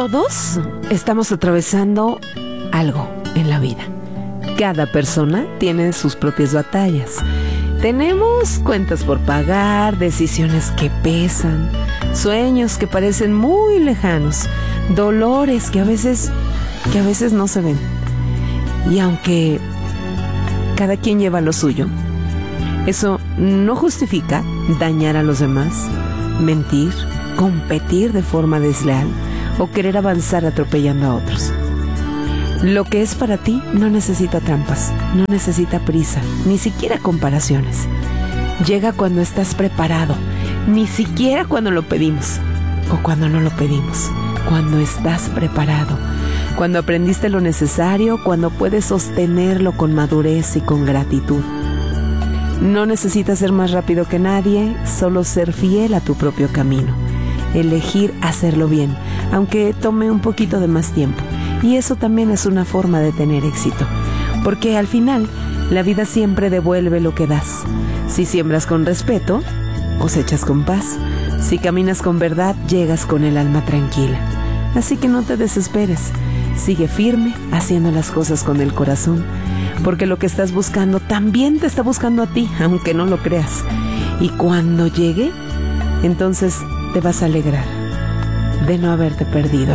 Todos estamos atravesando algo en la vida. Cada persona tiene sus propias batallas. Tenemos cuentas por pagar, decisiones que pesan, sueños que parecen muy lejanos, dolores que a veces no se ven. Y aunque cada quien lleva lo suyo, eso no justifica dañar a los demás, mentir, competir de forma desleal o querer avanzar atropellando a otros. Lo que es para ti no necesita trampas, no necesita prisa, ni siquiera comparaciones. Llega cuando estás preparado, ni siquiera cuando lo pedimos o cuando no lo pedimos. Cuando estás preparado, cuando aprendiste lo necesario, cuando puedes sostenerlo con madurez y con gratitud. No necesitas ser más rápido que nadie, solo ser fiel a tu propio camino. Elegir hacerlo bien, aunque tome un poquito de más tiempo. Y eso también es una forma de tener éxito, porque al final la vida siempre devuelve lo que das. Si siembras con respeto, cosechas con paz. Si caminas con verdad, llegas con el alma tranquila. Así que no te desesperes, sigue firme, haciendo las cosas con el corazón, porque lo que estás buscando también te está buscando a ti, aunque no lo creas. Y cuando llegue, entonces te vas a alegrar de no haberte perdido.